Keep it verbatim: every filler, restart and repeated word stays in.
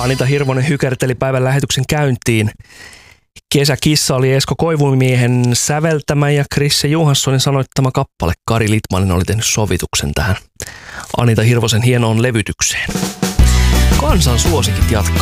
Anita Hirvonen hykerteli päivän lähetyksen käyntiin. Kesäkissa oli Esko Koivumiehen säveltämä ja Krisse Johanssonin sanoittama kappale. Kari Litmanen oli tehnyt sovituksen tähän Anita Hirvosen hienoon levytykseen. Kansan suosikit jatkaa.